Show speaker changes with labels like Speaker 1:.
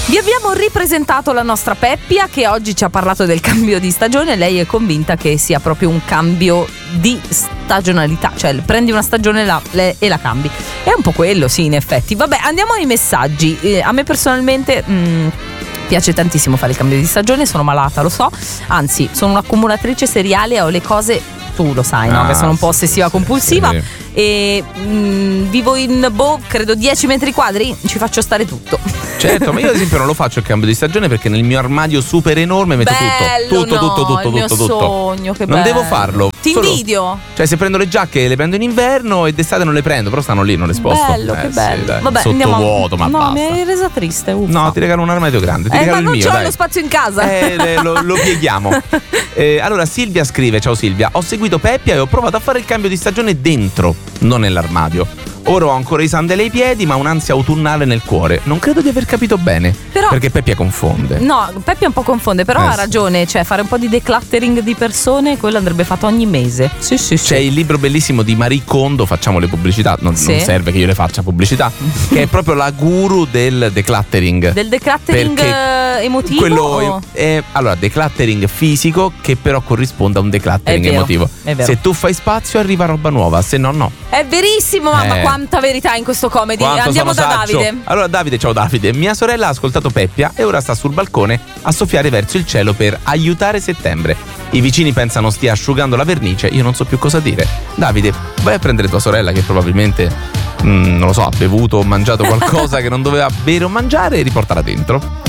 Speaker 1: Vi abbiamo ripresentato la nostra Peppia, che oggi ci ha parlato del cambio di stagione. Lei è convinta che sia proprio un cambio di stagionalità, cioè prendi una stagione e la cambi. È un po' quello, sì, in effetti. Vabbè, andiamo ai messaggi. A me personalmente piace tantissimo fare il cambio di stagione, sono malata, lo so, anzi sono un'accumulatrice seriale, ho le cose, tu lo sai, no? Che sono un po' ossessiva compulsiva, sì. E vivo in credo 10 metri quadri, ci faccio stare tutto.
Speaker 2: Certo, ma io ad esempio non lo faccio il cambio di stagione perché nel mio armadio super enorme metto tutto.
Speaker 1: Il mio sogno, che
Speaker 2: non
Speaker 1: bello.
Speaker 2: Devo farlo.
Speaker 1: Ti invidio.
Speaker 2: Cioè, se prendo le giacche le prendo in inverno e d'estate non le prendo, però stanno lì, non le sposto.
Speaker 1: Bello, che bello.
Speaker 2: Sì, dai,
Speaker 1: vabbè,
Speaker 2: sottovuoto, ma
Speaker 1: no,
Speaker 2: basta.
Speaker 1: Mi hai resa triste. Uffa.
Speaker 2: No, ti regalo un armadio grande. Ti regalo
Speaker 1: ma non
Speaker 2: il mio,
Speaker 1: c'ho lo spazio in casa.
Speaker 2: Lo pieghiamo. Allora Silvia scrive: ciao Silvia, ho seguito Peppia e ho provato a fare il cambio di stagione dentro, non nell'armadio. Ora ho ancora i sandali ai piedi, ma un'ansia autunnale nel cuore. Non credo di aver capito bene.
Speaker 1: Però,
Speaker 2: perché Peppia confonde.
Speaker 1: No, Peppia un po' confonde, però ha ragione. Cioè, fare un po' di decluttering di persone, quello andrebbe fatto ogni mese. Sì.
Speaker 2: C'è il libro bellissimo di Marie Kondo, facciamo le pubblicità, non serve che io le faccia pubblicità, che è proprio la guru del decluttering.
Speaker 1: Del decluttering emotivo?
Speaker 2: Quello allora, decluttering fisico che però corrisponde a un decluttering emotivo.
Speaker 1: È vero.
Speaker 2: Se tu fai spazio arriva roba nuova, se no no.
Speaker 1: È verissimo, mamma, quanta verità in questo comedy. Andiamo da
Speaker 2: saggio.
Speaker 1: Davide.
Speaker 2: Allora Davide, ciao Davide. Mia sorella ha ascoltato Peppia e ora sta sul balcone a soffiare verso il cielo per aiutare settembre. I vicini pensano stia asciugando la vernice, io non so più cosa dire. Davide, vai a prendere tua sorella che probabilmente non lo so, ha bevuto o mangiato qualcosa che non doveva bere o mangiare e riportala dentro.